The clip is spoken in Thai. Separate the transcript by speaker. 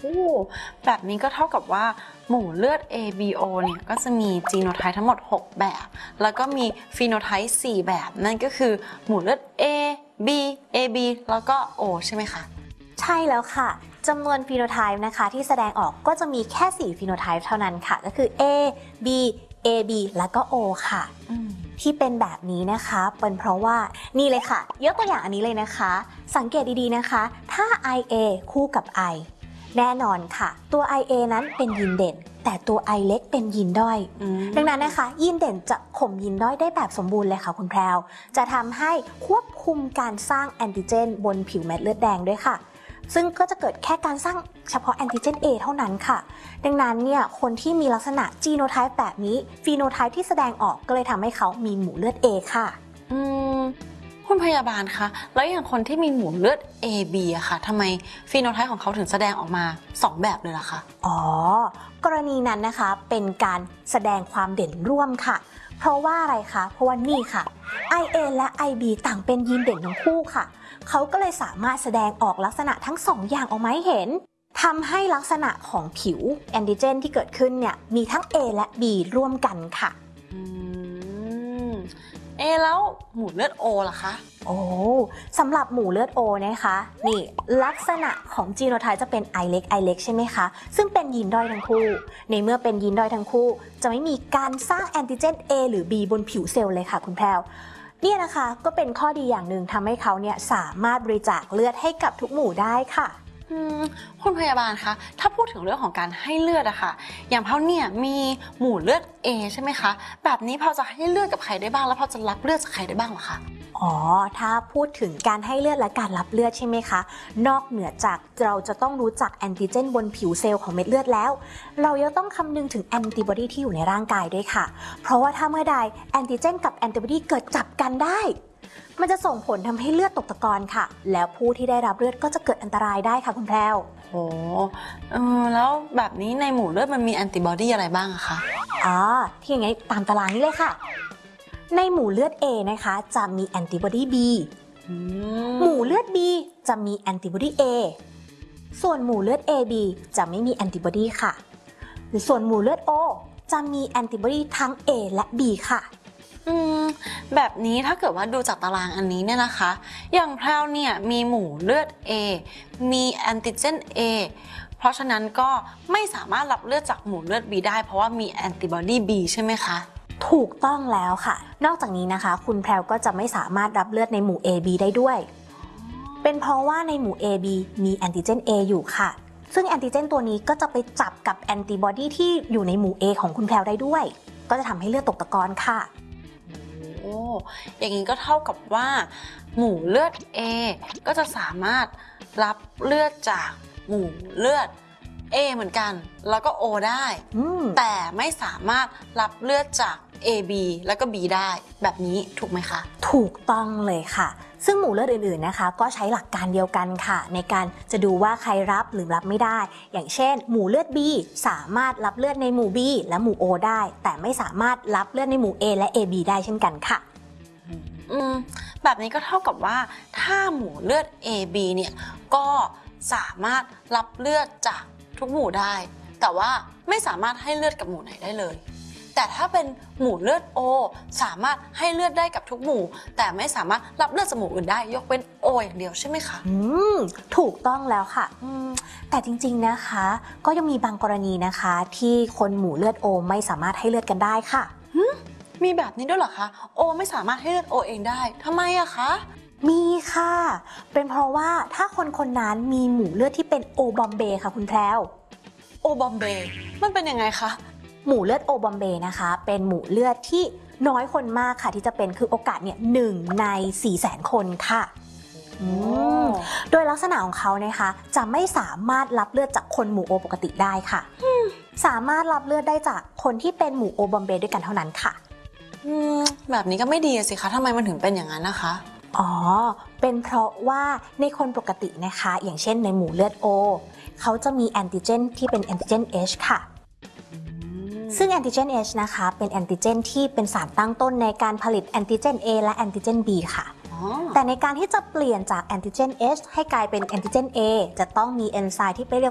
Speaker 1: โอ้แบบนี้ก็เท่ากับว่าหมู่เลือด ABO เนี่ยก็จะมีจีโนไทป์ทั้งหมด6แบบแล้วก็มีฟีโนไทป์4แบบนั่นก็คือหมู่เลือด A B AB แล้วก็ O ใช่ไหมคะ
Speaker 2: ใช่แล้วค่ะจำนวนฟีโนไทป์นะคะที่แสดงออกก็จะมีแค่4ฟีโนไทป์เท่านั้นค่ะก็คือ A B AB แล้วก็ O ค่ะที่เป็นแบบนี้นะคะเป็นเพราะว่านี่เลยค่ะยกตัวอย่างอันนี้เลยนะคะสังเกตดีๆนะคะถ้า IA คู่กับ I แน่นอนค่ะตัว IA นั้นเป็นยีนเด่นแต่ตัว I เล็กเป็นยีนด้อยดังนั้นนะคะยีนเด่นจะข่มยีนด้อยได้แบบสมบูรณ์เลยค่ะคุณแพรวจะทำให้ควบคุมการสร้างแอนติเจนบนผิวเม็ดเลือดแดงด้วยค่ะซึ่งก็จะเกิดแค่การสร้างเฉพาะแอนติเจน A เท่านั้นค่ะดังนั้นเนี่ยคนที่มีลักษณะจีโนไทป์แบบนี้ฟีโนไทป์ที่แสดงออกก็เลยทำให้เขามีหมู่เลือด A ค่ะ
Speaker 1: คุณพยาบาลคะแล้วอย่างคนที่มีหมู่เลือด AB อะค่ะทำไมฟีโนไทป์ของเขาถึงแสดงออกมา2แบบเลยล่ะคะ
Speaker 2: กรณีนั้นนะคะเป็นการแสดงความเด่นร่วมค่ะเพราะว่าอะไรคะเพราะว่านี่ค่ะ IA และ IB ต่างเป็นยีนเด่นทั้งคู่ค่ะเขาก็เลยสามารถแสดงออกลักษณะทั้ง2อย่างออกมาให้เห็นทำให้ลักษณะของผิวแอนติเจนที่เกิดขึ้นเนี่ยมีทั้ง A และ B ร่วมกันค่ะ
Speaker 1: แล้วหมู่เลือด O ล่ะคะ
Speaker 2: สำหรับหมู่เลือด O นะคะนี่ลักษณะของจีโนไทป์จะเป็น I เล็กใช่ไหมคะซึ่งเป็นยีนด้อยทั้งคู่ในเมื่อเป็นยีนด้อยทั้งคู่จะไม่มีการสร้างแอนติเจน A หรือ B บนผิวเซลล์เลยค่ะคุณแพรวเนี่ยนะคะก็เป็นข้อดีอย่างหนึ่งทำให้เขาเนี่ยสามารถบริจาคเลือดให้กับทุกหมู่ได้ค่ะ
Speaker 1: คุณพยาบาลคะถ้าพูดถึงเรื่องของการให้เลือดอะค่ะอย่างเพาเนี่ยมีหมู่เลือด A ใช่ไหมคะแบบนี้พอจะให้เลือดกับใครได้บ้างแล้วพอจะรับเลือดจากใครได้บ้างเหรอคะ
Speaker 2: ถ้าพูดถึงการให้เลือดและการรับเลือดใช่ไหมคะนอกเหนือจากเราจะต้องรู้จักแอนติเจนบนผิวเซลล์ของเม็ดเลือดแล้วเรายังต้องคำนึงถึงแอนติบอดีที่อยู่ในร่างกายด้วยค่ะเพราะว่าถ้าเมื่อใดแอนติเจนกับแอนติบอดีเกิดจับกันได้มันจะส่งผลทำให้เลือดตกตะกอนค่ะแล้วผู้ที่ได้รับเลือดก็จะเกิดอันตรายได้ค่ะคุณแพรว
Speaker 1: แล้วแบบนี้ในหมู่เลือดมันมีแอนติบอดีอะไรบ้างอะคะ
Speaker 2: ที่อย่างนี้ตามตารางนี้เลยค่ะในหมู่เลือด A นะคะจะมีแอนติบอดี B หมู่เลือด B จะมีแอนติบอดี A ส่วนหมู่เลือด AB จะไม่มีแอนติบอดีค่ะหรือส่วนหมู่เลือด O จะมีแอนติบอดีทั้ง A และ B ค่ะ
Speaker 1: แบบนี้ถ้าเกิดว่าดูจากตารางอันนี้เนี่ยนะคะอย่างแพรวเนี่ยมีหมู่เลือด A มีแอนติเจน A เพราะฉะนั้นก็ไม่สามารถรับเลือดจากหมู่เลือด B ได้เพราะว่ามีแอนติบอดี B ใช่ไหมคะ
Speaker 2: ถูกต้องแล้วค่ะนอกจากนี้นะคะคุณแพรวก็จะไม่สามารถรับเลือดในหมู่ AB ได้ด้วยเป็นเพราะว่าในหมู่ AB มีแอนติเจน A อยู่ค่ะซึ่งแอนติเจนตัวนี้ก็จะไปจับกับแอนติบอดีที่อยู่ในหมู่ A ของคุณแพรวได้ด้วยก็จะทำให้เลือดตกตะกอนค่ะ
Speaker 1: อย่างนี้ก็เท่ากับว่าหมู่เลือด A ก็จะสามารถรับเลือดจากหมู่เลือด A เหมือนกันแล้วก็ O ได้แต่ไม่สามารถรับเลือดจาก AB แล้วก็ B ได้แบบนี้ถูกไหมคะ
Speaker 2: ถูกต้องเลยค่ะซึ่งหมู่เลือดอื่นๆนะคะก็ใช้หลักการเดียวกันค่ะในการจะดูว่าใครรับหรือรับไม่ได้อย่างเช่นหมู่เลือด B สามารถรับเลือดในหมู่ B และหมู่ O ได้แต่ไม่สามารถรับเลือดในหมู่ A และ AB ได้เช่นกันค่ะ
Speaker 1: แบบนี้ก็เท่ากับว่าถ้าหมู่เลือด AB เนี่ยก็สามารถรับเลือดจากทุกหมู่ได้แต่ว่าไม่สามารถให้เลือดกับหมู่ไหนได้เลยแต่ถ้าเป็นหมู่เลือด O สามารถให้เลือดได้กับทุกหมู่แต่ไม่สามารถรับเลือดจากหมู่อื่นได้ยกเว้น O อย่างเดียวใช่ไหมคะ
Speaker 2: ถูกต้องแล้วค่ะแต่จริงๆนะคะก็ยังมีบางกรณีนะคะที่คนหมู่เลือด O ไม่สามารถให้เลือดกันได้ค่ะ
Speaker 1: มีแบบนี้ด้วยเหรอคะ O ไม่สามารถให้เลือด O เองได้ทำไมอะคะ
Speaker 2: มีค่ะเป็นเพราะว่าถ้าคนนั้นมีหมู่เลือดที่เป็น O บอมเบย์ค่ะคุณแพรว
Speaker 1: O บอมเบย์มันเป็นยังไงคะ
Speaker 2: หมู่เลือด O บอมเบย์นะคะเป็นหมู่เลือดที่น้อยคนมากค่ะที่จะเป็นคือโอกาสเนี่ย1 ใน 400,000 คนค่ะโดยลักษณะของเขานะคะจะไม่สามารถรับเลือดจากคนหมู่ O ปกติได้ค่ะสามารถรับเลือดได้จากคนที่เป็นหมู่ O บอมเบย์ด้วยกันเท่านั้นค่ะ
Speaker 1: แบบนี้ก็ไม่ดีสิคะทำไมมันถึงเป็นอย่างนั้นนะคะ
Speaker 2: เป็นเพราะว่าในคนปกตินะคะอย่างเช่นในหมู่เลือด O เขาจะมีแอนติเจนที่เป็นแอนติเจน H ค่ะซึ่งแอนติเจน H นะคะเป็นแอนติเจนที่เป็นสารตั้งต้นในการผลิตแอนติเจน A และแอนติเจน B ค่ะแต่ในการที่จะเปลี่ยนจากแอนติเจน H ให้กลายเป็นแอนติเจน A จะต้องมีเอนไซม์ที่เรียก